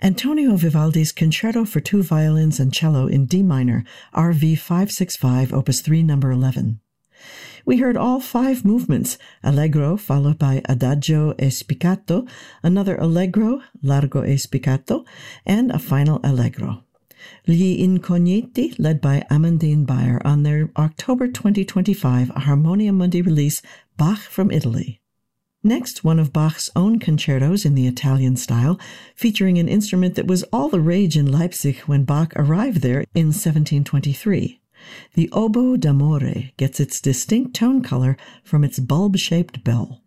Antonio Vivaldi's Concerto for Two Violins and Cello in D minor, RV 565, Opus 3, number 11. We heard all 5 movements, Allegro followed by Adagio e Spiccato, another Allegro, Largo e Spiccato, and a final Allegro. Gli Incogniti, led by Amandine Bayer on their October 2025 Harmonia Mundi release, Bach from Italy. Next, one of Bach's own concertos in the Italian style, featuring an instrument that was all the rage in Leipzig when Bach arrived there in 1723. The oboe d'amore gets its distinct tone color from its bulb-shaped bell.